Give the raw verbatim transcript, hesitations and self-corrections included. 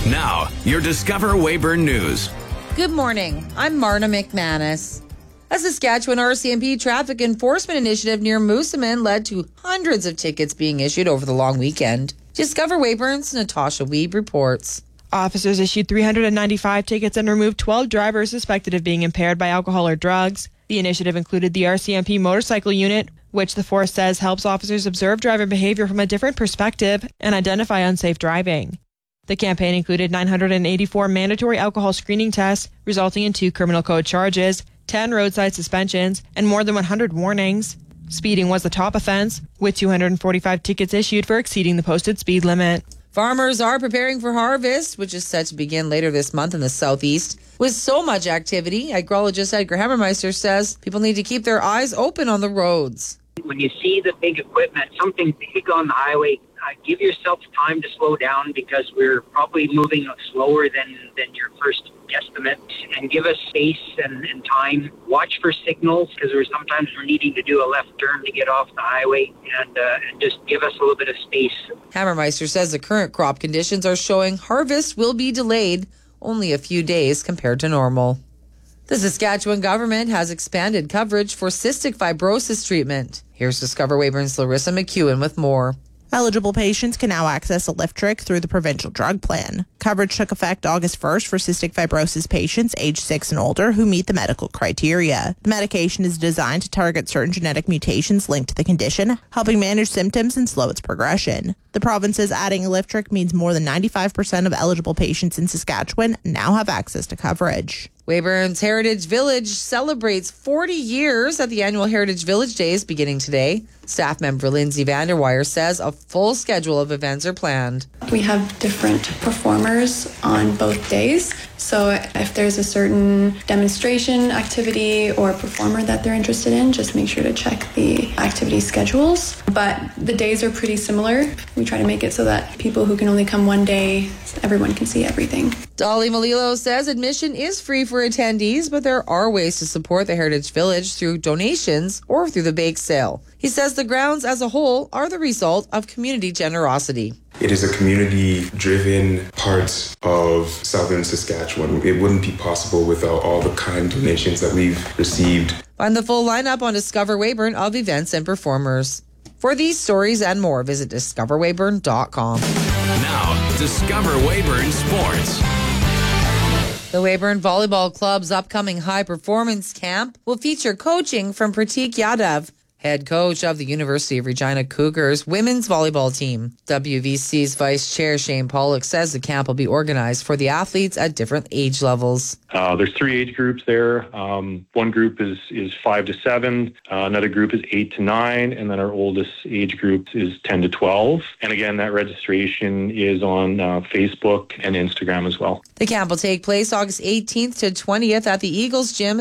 Now, your Discover Weyburn News. Good morning. I'm Marna McManus. A Saskatchewan R C M P traffic enforcement initiative near Moosomin led to hundreds of tickets being issued over the long weekend. Discover Weyburn's Natasha Weeb reports. Officers issued three hundred ninety-five tickets and removed twelve drivers suspected of being impaired by alcohol or drugs. The initiative included the R C M P motorcycle unit, which the force says helps officers observe driver behavior from a different perspective and identify unsafe driving. The campaign included nine hundred eighty-four mandatory alcohol screening tests, resulting in two criminal code charges, ten roadside suspensions, and more than one hundred warnings. Speeding was the top offense, with two hundred forty-five tickets issued for exceeding the posted speed limit. Farmers are preparing for harvest, which is set to begin later this month in the southeast. With so much activity, agrologist Edgar Hammermeister says people need to keep their eyes open on the roads. When you see the big equipment, something big on the highway, uh, give yourself time to slow down because we're probably moving slower than, than your first guesstimate, and give us space and, and time. Watch for signals because we're sometimes we're needing to do a left turn to get off the highway, and, uh, and just give us a little bit of space. Hammermeister says the current crop conditions are showing harvest will be delayed only a few days compared to normal. The Saskatchewan government has expanded coverage for cystic fibrosis treatment. Here's Discover Weyburn's Larissa McEwen with more. Eligible patients can now access Alyftrek through the provincial drug plan. Coverage took effect August first for cystic fibrosis patients aged six and older who meet the medical criteria. The medication is designed to target certain genetic mutations linked to the condition, helping manage symptoms and slow its progression. The province says adding Alyftrek means more than ninety-five percent of eligible patients in Saskatchewan now have access to coverage. Weyburn's Heritage Village celebrates forty years at the annual Heritage Village Days beginning today. Staff member Lindsay Vanderwire says a full schedule of events are planned. We have different performers on both days. So if there's a certain demonstration activity or performer that they're interested in, just make sure to check the activity schedules. But the days are pretty similar. We try to make it so that people who can only come one day, everyone can see everything. Dolly Malilo says admission is free for attendees, but there are ways to support the Heritage Village through donations or through the bake sale. He says the grounds as a whole are the result of community generosity. It is a community-driven part of southern Saskatchewan. It wouldn't be possible without all the kind donations that we've received. Find the full lineup on Discover Weyburn of events and performers. For these stories and more, visit discover weyburn dot com. Now, Discover Weyburn Sports. The Weyburn Volleyball Club's upcoming high performance camp will feature coaching from Pratik Yadav, head coach of the University of Regina Cougars women's volleyball team. W V C's Vice Chair Shane Pollock says the camp will be organized for the athletes at different age levels. Uh, there's three age groups there. Um, one group is, is five to seven, uh, another group is eight to nine, and then our oldest age group is ten to twelve. And again, that registration is on uh, Facebook and Instagram as well. The camp will take place August eighteenth to twentieth at the Eagles Gym